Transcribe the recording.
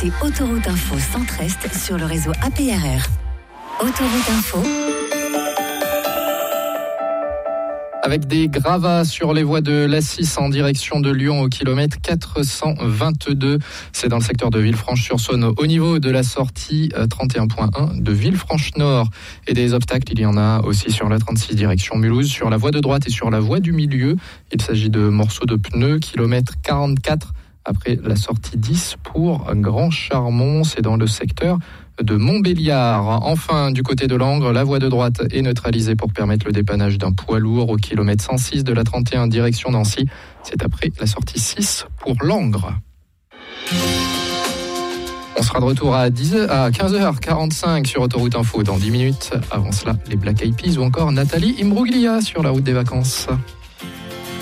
écoutez Autoroute Info Centre-Est sur le réseau APRR. Autoroute Info. Avec des gravats sur les voies de l'A6 en direction de Lyon au kilomètre 422. C'est dans le secteur de Villefranche-sur-Saône au niveau de la sortie 31.1 de Villefranche-Nord. Et des obstacles, il y en a aussi sur la 36 direction Mulhouse, sur la voie de droite et sur la voie du milieu. Il s'agit de morceaux de pneus, kilomètre 44 après la sortie 10 pour Grand Charmont. C'est dans le secteur de Montbéliard. Enfin, du côté de Langres, la voie de droite est neutralisée pour permettre le dépannage d'un poids lourd au kilomètre 106 de la 31 direction Nancy. C'est après la sortie 6 pour Langres. On sera de retour à 15h45 sur Autoroute Info dans 10 minutes. Avant cela, les Black Eyed Peas ou encore Nathalie Imbruglia sur la route des vacances.